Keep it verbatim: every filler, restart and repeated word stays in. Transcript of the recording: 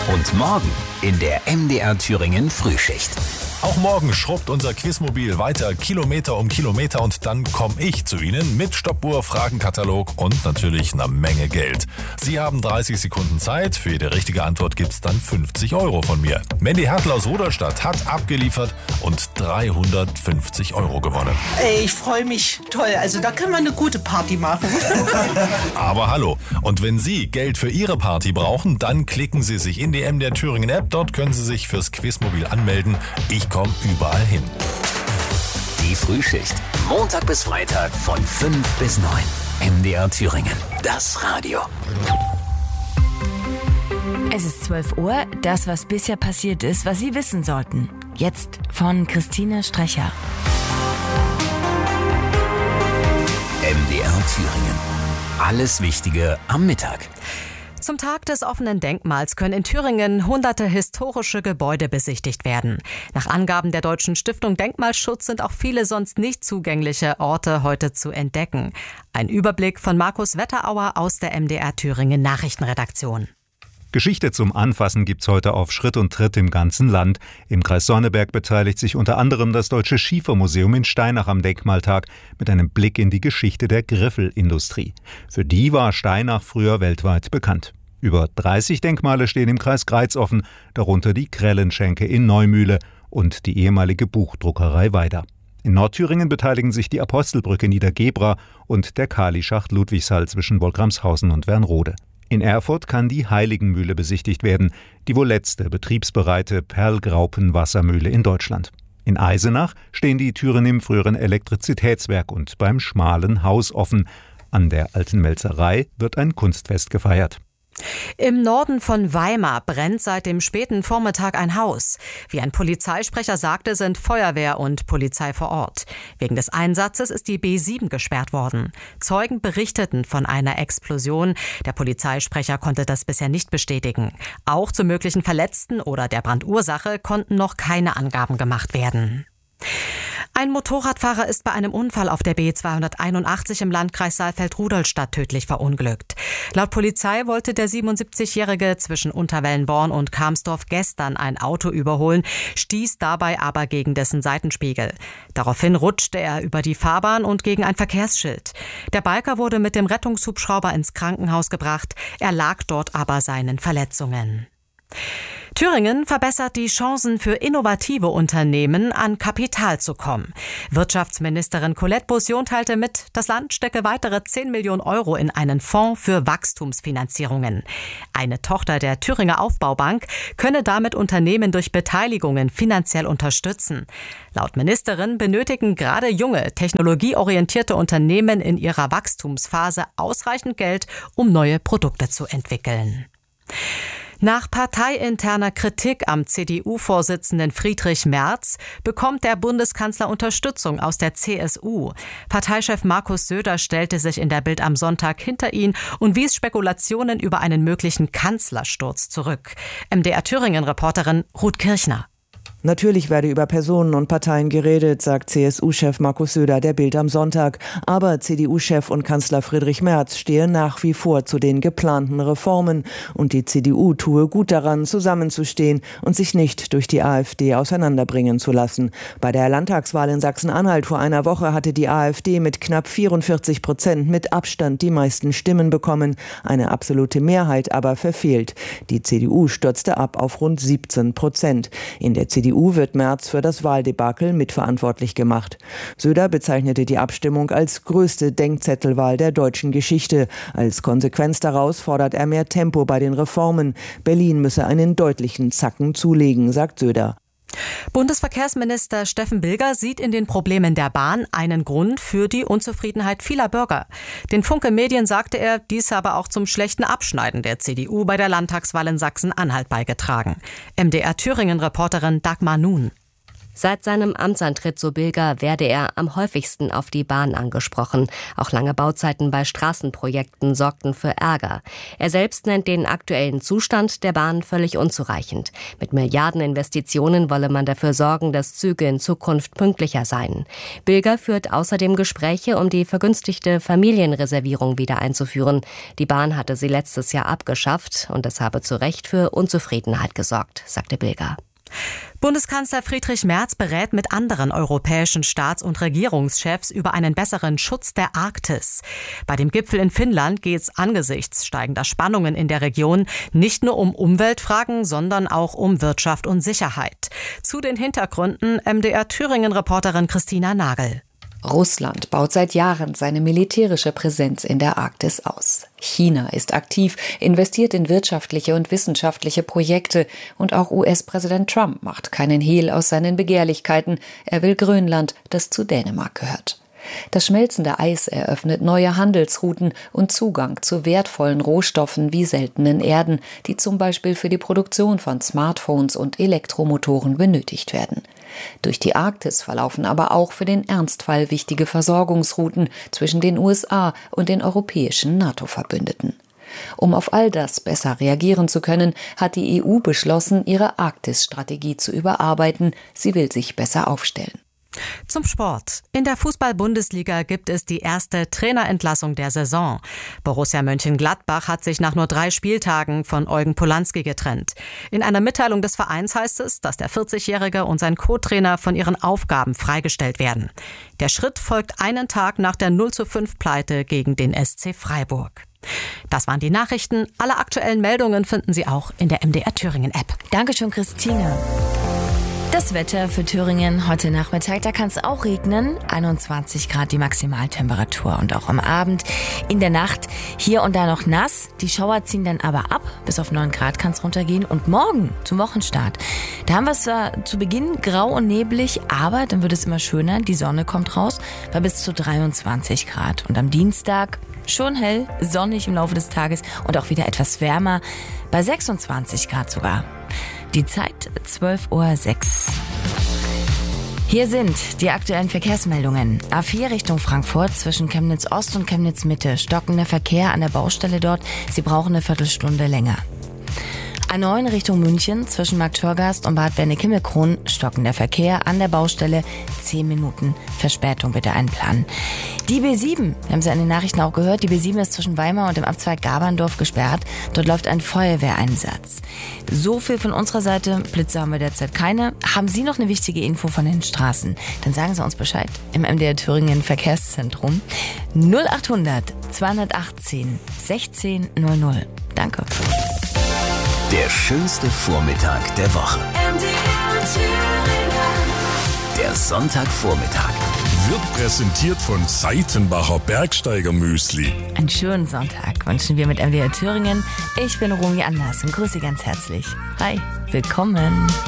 Und morgen in der M D R Thüringen Frühschicht. Auch morgen schrubbt unser Quizmobil weiter Kilometer um Kilometer und dann komme ich zu Ihnen mit Stoppuhr, Fragenkatalog und natürlich einer Menge Geld. Sie haben dreißig Sekunden Zeit. Für jede richtige Antwort gibt's dann fünfzig Euro von mir. Mandy Hertel aus Rudolstadt hat abgeliefert und dreihundertfünfzig Euro gewonnen. Ey, ich freue mich. Toll, also da können wir eine gute Party machen. Aber hallo, und wenn Sie Geld für Ihre Party brauchen, dann klicken Sie sich in die M D R Thüringen App. Dort können Sie sich fürs Quizmobil anmelden. Ich komme überall hin. Die Frühschicht. Montag bis Freitag von fünf bis neun. M D R Thüringen. Das Radio. Es ist zwölf Uhr. Das, was bisher passiert ist, was Sie wissen sollten. Jetzt von Christine Strecher. M D R Thüringen. Alles Wichtige am Mittag. Zum Tag des offenen Denkmals können in Thüringen hunderte historische Gebäude besichtigt werden. Nach Angaben der Deutschen Stiftung Denkmalschutz sind auch viele sonst nicht zugängliche Orte heute zu entdecken. Ein Überblick von Markus Wetterauer aus der M D R Thüringen Nachrichtenredaktion. Geschichte zum Anfassen gibt's heute auf Schritt und Tritt im ganzen Land. Im Kreis Sonneberg beteiligt sich unter anderem das Deutsche Schiefermuseum in Steinach am Denkmaltag mit einem Blick in die Geschichte der Griffelindustrie. Für die war Steinach früher weltweit bekannt. Über dreißig Denkmale stehen im Kreis Greiz offen, darunter die Krellenschenke in Neumühle und die ehemalige Buchdruckerei Weider. In Nordthüringen beteiligen sich die Apostelbrücke Niedergebra und der Kalischacht Ludwigshall zwischen Wolkramshausen und Wernrode. In Erfurt kann die Heiligenmühle besichtigt werden, die wohl letzte betriebsbereite Perlgraupen-Wassermühle in Deutschland. In Eisenach stehen die Türen im früheren Elektrizitätswerk und beim Schmalen Haus offen. An der Alten Melzerei wird ein Kunstfest gefeiert. Im Norden von Weimar brennt seit dem späten Vormittag ein Haus. Wie ein Polizeisprecher sagte, sind Feuerwehr und Polizei vor Ort. Wegen des Einsatzes ist die B sieben gesperrt worden. Zeugen berichteten von einer Explosion. Der Polizeisprecher konnte das bisher nicht bestätigen. Auch zu möglichen Verletzten oder der Brandursache konnten noch keine Angaben gemacht werden. Ein Motorradfahrer ist bei einem Unfall auf der B zweihunderteinundachtzig im Landkreis Saalfeld-Rudolstadt tödlich verunglückt. Laut Polizei wollte der siebenundsiebzigjährige zwischen Unterwellenborn und Kamsdorf gestern ein Auto überholen, stieß dabei aber gegen dessen Seitenspiegel. Daraufhin rutschte er über die Fahrbahn und gegen ein Verkehrsschild. Der Biker wurde mit dem Rettungshubschrauber ins Krankenhaus gebracht, er lag dort aber seinen Verletzungen. Thüringen verbessert die Chancen für innovative Unternehmen, an Kapital zu kommen. Wirtschaftsministerin Colette Beausion teilte mit, das Land stecke weitere zehn Millionen Euro in einen Fonds für Wachstumsfinanzierungen. Eine Tochter der Thüringer Aufbaubank könne damit Unternehmen durch Beteiligungen finanziell unterstützen. Laut Ministerin benötigen gerade junge, technologieorientierte Unternehmen in ihrer Wachstumsphase ausreichend Geld, um neue Produkte zu entwickeln. Nach parteiinterner Kritik am C D U-Vorsitzenden Friedrich Merz bekommt der Bundeskanzler Unterstützung aus der C S U. Parteichef Markus Söder stellte sich in der Bild am Sonntag hinter ihn und wies Spekulationen über einen möglichen Kanzlersturz zurück. M D R Thüringen-Reporterin Ruth Kirchner. Natürlich werde über Personen und Parteien geredet, sagt C S U-Chef Markus Söder der Bild am Sonntag. Aber C D U-Chef und Kanzler Friedrich Merz stehe nach wie vor zu den geplanten Reformen. Und die C D U tue gut daran, zusammenzustehen und sich nicht durch die AfD auseinanderbringen zu lassen. Bei der Landtagswahl in Sachsen-Anhalt vor einer Woche hatte die AfD mit knapp vierundvierzig Prozent mit Abstand die meisten Stimmen bekommen. Eine absolute Mehrheit aber verfehlt. Die C D U stürzte ab auf rund siebzehn Prozent. In der C D U wird Merz für das Wahldebakel mitverantwortlich gemacht. Söder bezeichnete die Abstimmung als größte Denkzettelwahl der deutschen Geschichte. Als Konsequenz daraus fordert er mehr Tempo bei den Reformen. Berlin müsse einen deutlichen Zacken zulegen, sagt Söder. Bundesverkehrsminister Steffen Bilger sieht in den Problemen der Bahn einen Grund für die Unzufriedenheit vieler Bürger. Den Funke Medien sagte er, dies habe auch zum schlechten Abschneiden der C D U bei der Landtagswahl in Sachsen-Anhalt beigetragen. M D R Thüringen-Reporterin Dagmar Nun. Seit seinem Amtsantritt, so Bilger, werde er am häufigsten auf die Bahn angesprochen. Auch lange Bauzeiten bei Straßenprojekten sorgten für Ärger. Er selbst nennt den aktuellen Zustand der Bahn völlig unzureichend. Mit Milliardeninvestitionen wolle man dafür sorgen, dass Züge in Zukunft pünktlicher seien. Bilger führt außerdem Gespräche, um die vergünstigte Familienreservierung wieder einzuführen. Die Bahn hatte sie letztes Jahr abgeschafft und es habe zu Recht für Unzufriedenheit gesorgt, sagte Bilger. Bundeskanzler Friedrich Merz berät mit anderen europäischen Staats- und Regierungschefs über einen besseren Schutz der Arktis. Bei dem Gipfel in Finnland geht es angesichts steigender Spannungen in der Region nicht nur um Umweltfragen, sondern auch um Wirtschaft und Sicherheit. Zu den Hintergründen M D R Thüringen-Reporterin Christina Nagel. Russland baut seit Jahren seine militärische Präsenz in der Arktis aus. China ist aktiv, investiert in wirtschaftliche und wissenschaftliche Projekte und auch U S-Präsident Trump macht keinen Hehl aus seinen Begehrlichkeiten. Er will Grönland, das zu Dänemark gehört. Das schmelzende Eis eröffnet neue Handelsrouten und Zugang zu wertvollen Rohstoffen wie seltenen Erden, die zum Beispiel für die Produktion von Smartphones und Elektromotoren benötigt werden. Durch die Arktis verlaufen aber auch für den Ernstfall wichtige Versorgungsrouten zwischen den U S A und den europäischen NATO-Verbündeten. Um auf all das besser reagieren zu können, hat die E U beschlossen, ihre Arktis-Strategie zu überarbeiten. Sie will sich besser aufstellen. Zum Sport. In der Fußball-Bundesliga gibt es die erste Trainerentlassung der Saison. Borussia Mönchengladbach hat sich nach nur drei Spieltagen von Eugen Polanski getrennt. In einer Mitteilung des Vereins heißt es, dass der vierzigjährige und sein Co-Trainer von ihren Aufgaben freigestellt werden. Der Schritt folgt einen Tag nach der null zu fünf Pleite gegen den S C Freiburg. Das waren die Nachrichten. Alle aktuellen Meldungen finden Sie auch in der M D R Thüringen-App. Dankeschön, Christine. Das Wetter für Thüringen heute Nachmittag, da kann es auch regnen. einundzwanzig Grad die Maximaltemperatur und auch am Abend in der Nacht hier und da noch nass. Die Schauer ziehen dann aber ab. Bis auf neun Grad kann es runtergehen. Und morgen zum Wochenstart, da haben wir es zwar zu Beginn grau und neblig, aber dann wird es immer schöner. Die Sonne kommt raus bei bis zu dreiundzwanzig Grad. Und am Dienstag schon hell, sonnig im Laufe des Tages und auch wieder etwas wärmer, bei sechsundzwanzig Grad sogar. Die Zeit zwölf Uhr sechs. Hier sind die aktuellen Verkehrsmeldungen. A vier Richtung Frankfurt zwischen Chemnitz Ost und Chemnitz Mitte. Stockender Verkehr an der Baustelle dort. Sie brauchen eine Viertelstunde länger. A neun Richtung München zwischen Marktschorgast und Bad Berneck-Himmelkron. Stockender Verkehr an der Baustelle. Zehn Minuten Verspätung bitte einplanen. Die B sieben, wir haben Sie an den Nachrichten auch gehört, die B sieben ist zwischen Weimar und dem Abzweig Gaberndorf gesperrt. Dort läuft ein Feuerwehreinsatz. So viel von unserer Seite. Blitze haben wir derzeit keine. Haben Sie noch eine wichtige Info von den Straßen? Dann sagen Sie uns Bescheid im M D R Thüringen Verkehrszentrum. null achthundert zweihundertachtzehn sechzehn null null. Danke. Der schönste Vormittag der Woche. M D R Thüringen. Der Sonntagvormittag. Wird präsentiert von Seitenbacher Bergsteigermüsli. Einen schönen Sonntag wünschen wir mit M D R Thüringen. Ich bin Romy Anders und grüße Sie ganz herzlich. Hi, willkommen.